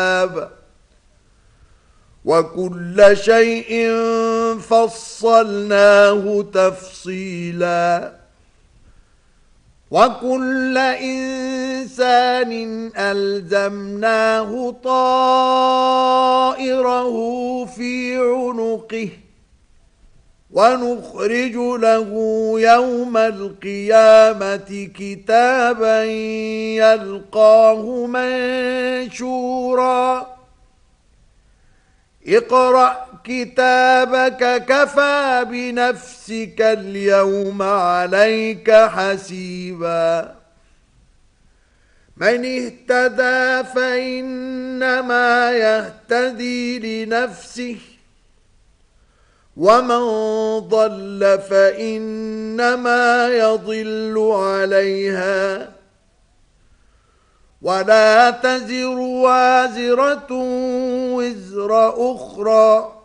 وكل شيء فصلناه تفصيلا وكل إنسان ألزمناه طائره في عنقه ونخرج له يوم القيامة كتابا يلقاه منشورا اقرأ كتابك كفى بنفسك اليوم عليك حسيبا من اهتدى فإنما يهتدي لنفسه ومن ضل فإنما يضل عليها ولا تزر وازرة وزر أخرى